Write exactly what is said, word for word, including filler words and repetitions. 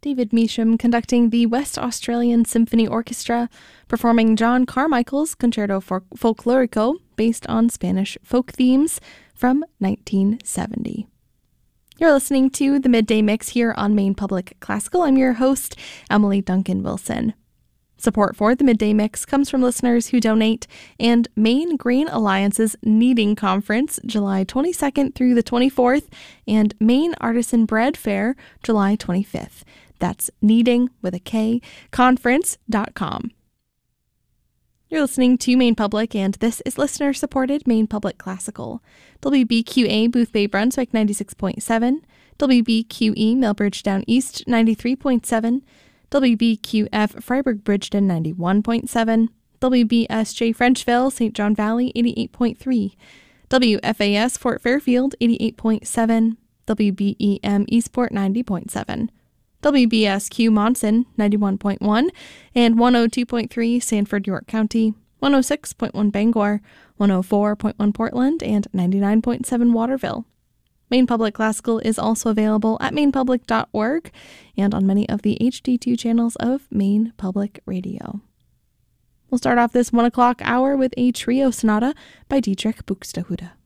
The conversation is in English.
David Measham conducting the West Australian Symphony Orchestra, performing John Carmichael's Concerto for Folklorico, based on Spanish folk themes, from nineteen seventy. You're listening to the Midday Mix here on Maine Public Classical. I'm your host, Emily Duncan Wilson. Support for the Midday Mix comes from listeners who donate, and Maine Grain Alliance's Kneading Conference, July twenty-second through the twenty-fourth, and Maine Artisan Bread Fair, July twenty-fifth. That's kneading with a K, conference dot com. You're listening to Maine Public, and this is listener-supported Maine Public Classical. W B Q A Boothbay Brunswick ninety-six point seven, W B Q E Millbridge Down East ninety-three point seven, W B Q F Freiburg Bridgeton ninety-one point seven, W B S J Frenchville Saint John Valley eighty-eight point three, W F A S Fort Fairfield eighty-eight point seven, W B E M Eastport ninety point seven, W B S Q Monson ninety-one point one, and one oh two point three Sanford, York County, one oh six point one Bangor, one oh four point one Portland, and ninety-nine point seven Waterville. Maine Public Classical is also available at maine public dot org and on many of the H D two channels of Maine Public Radio. We'll start off this one o'clock hour with a trio sonata by Dietrich Buxtehude.